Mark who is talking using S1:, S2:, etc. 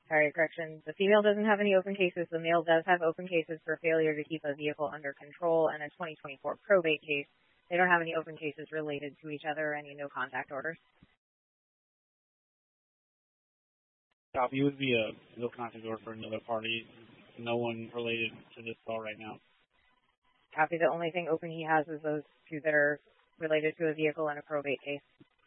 S1: Sorry, correction. The female doesn't have any open cases. The male does have open cases for failure to keep a vehicle under control and a 2024 probate case. They don't have any open cases related to each other or any no contact orders.
S2: Copy would be a no contact order for another party. No one related to this call right now.
S1: Copy. The only thing open he has is those two that are related to a vehicle and a probate case.